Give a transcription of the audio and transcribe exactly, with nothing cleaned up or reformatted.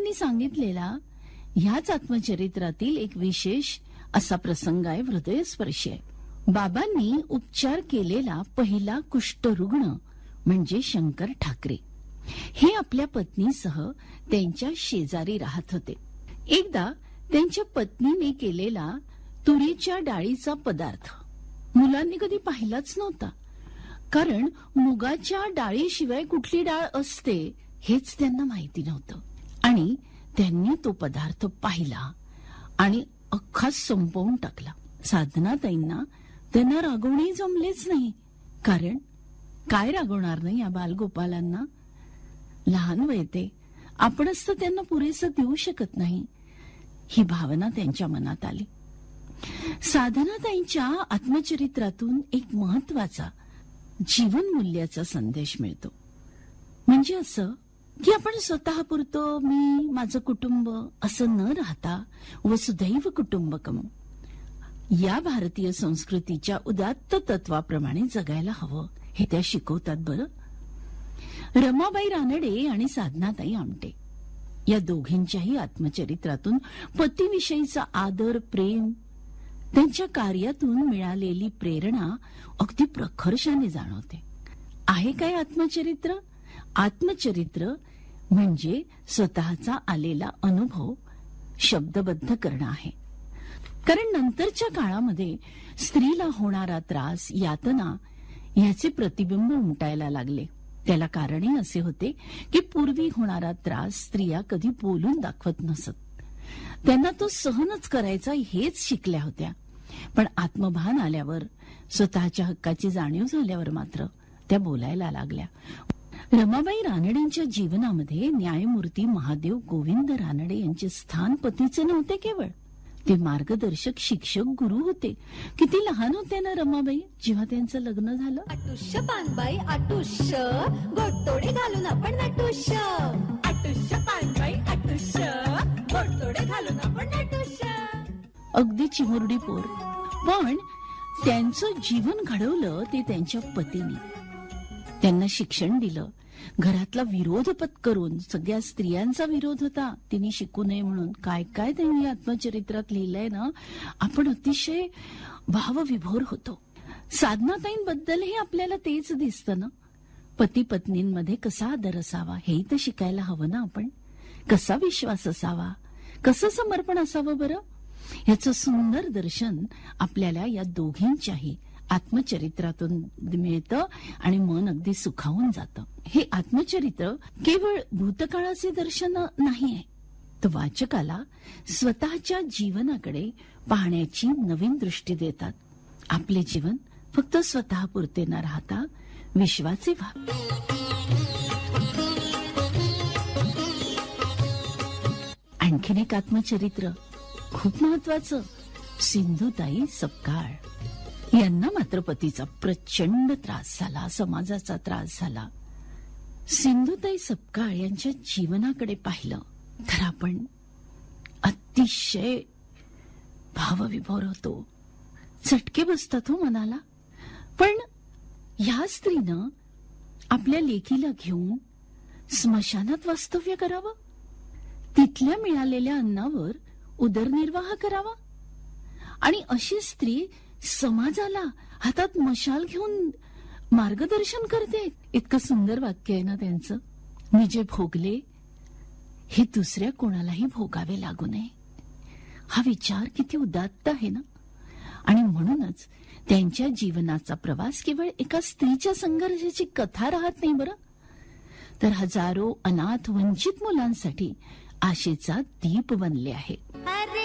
साधनाताईंनी सांगितलेला ह्याच आत्मचरित्रातील एक विशेष असा प्रसंग आहे, हृदयस्पर्शी आहे. बाबांनी उपचार केलेला पहिला कुष्ठरुग्ण म्हणजे शंकर ठाकरे. हे आपल्या पत्नीसह त्यांच्या शेजारी राहत होते. एकदा त्यांच्या पत्नीने केलेला तुरीच्या डाळीचा पदार्थ मुलांनी कधी पाहिलाच नव्हता, कारण मुगाच्या डाळीशिवाय कुठली डाळ असते हेच त्यांना माहिती नव्हतं. आणि त्यांनी तो पदार्थ पाहिला आणि अख्खा संपवून टाकला. साधनाताईंना त्यांना रागवणे जमलेच नाही, कारण काय रागवणार नाही या बालगोपालांना. लहान वय ते, आपणच तर त्यांना पुरेसं देऊ शकत नाही, ही भावना त्यांच्या मनात आली. साधनाताईंच्या आत्मचरित्रातून एक महत्वाचा जीवन मूल्याचा संदेश मिळतो. म्हणजे असं की आपण स्वतःपुरतं मी माझं कुटुंब असं न राहता वसुधैव कुटुंबकम या भारतीय संस्कृतीच्या उदात्त तत्वाप्रमाणे जगायला हवं, हे त्या शिकवतात. बरं, रमाबाई रानडे आणि साधनाताई आमटे या दोघींच्याही आत्मचरित्रातून पतीविषयीचा आदर, प्रेम, त्यांच्या कार्यातून मिळालेली प्रेरणा अगदी प्रखर्षाने जाणवते. आहे काय आत्मचरित्र? आत्मचरित्र म्हणजे स्वतःचा आलेला अनुभव शब्दबद्ध करणं आहे. कारण नंतरच्या काळामध्ये स्त्रीला होणारा त्रास, यातना याचे प्रतिबिंब उमटायला लागले. त्याला कारणे असे होते की पूर्वी होणारा त्रास स्त्रिया कधी बोलून दाखवत नसत. त्यांना तो सहनच करायचा हेच शिकल्या होत्या. पण आत्मभान आल्यावर, स्वतःच्या हक्काची जाणीव झाल्यावर मात्र त्या बोलायला लागल्या. रमाबाई रानडेंच्या जीवनामध्ये न्यायमूर्ती महादेव गोविंद रानडे यांचे स्थान पतीचे नव्हते केवळ, ते मार्गदर्शक, शिक्षक, गुरु होते. किती लहान होते ना रमाबाई जेव्हा त्यांचं लग्न झालं. अटुष्य पानबाई अटुष्य, गोडतोडे घालून आपण नटुष्य. अटुष्य पानबाई अटुष्य, गोडतोडे घालून आपण नटुष्य. अगदी चिमुरडी पोर, पण त्यांचं जीवन घडवलं ते त्यांच्या पतीने. त्यांना शिक्षण दिलं, घरातला विरोध पत्करून. सगळ्या स्त्रियांचा विरोध होता तिने शिकू नये म्हणून. काय काय त्यांनी आत्मचरित्रात लिहिलंय ना, आपण अतिशय भावविभोर होतो. साधनाताईंबद्दलही आपल्याला तेच दिसतं ना. पती पत्नींमध्ये कसा आदर असावा हेही तर शिकायला हवं ना आपण. कसा विश्वास असावा, कसं समर्पण असावं. बरं, याचं सुंदर दर्शन आपल्याला या दोघींच्याही आत्मचरित्रातून मिळतं आणि मन अगदी सुखावून जातं. हे आत्मचरित्र केवळ भूतकाळाचे दर्शन नाही आहे, तर वाचकाला स्वतःच्या जीवनाकडे पाहण्याची नवीन दृष्टी देतात. आपले जीवन फक्त स्वतःपुरते न राहता विश्वाचे व्हावे. आणखीन एक आत्मचरित्र खूप महत्वाचं, सिंधुताई सपकाळ यांना मात्र पतीचा प्रचंड त्रास झाला, समाजाचा त्रास झाला. सिंधुताई सपकाळ यांच्या जीवनाकडे पाहिलं तर आपण अतिशय भावविभोर होतो, चटके बसतात हो मनाला. पण ह्या स्त्रीनं आपल्या लेकीला घेऊन स्मशानात वास्तव्य करावं, तिथल्या मिळालेल्या अन्नावर उदरनिर्वाह करावा, आणि अशी स्त्री समाजाला हातात मशाल घेऊन मार्गदर्शन करते. इतकं सुंदर वाक्य आहे ना त्यांचं. मी जे भोगले हे दुसऱ्या कोणालाही भोगावे लागू नये. हा विचार किती उदात्त आहे ना. आणि म्हणूनच त्यांच्या जीवनाचा प्रवास केवळ एका स्त्रीच्या संघर्षाची कथा राहत नाही बरं, तर हजारो अनाथ वंचित मुलांसाठी आशेचा दीप बनले आहे.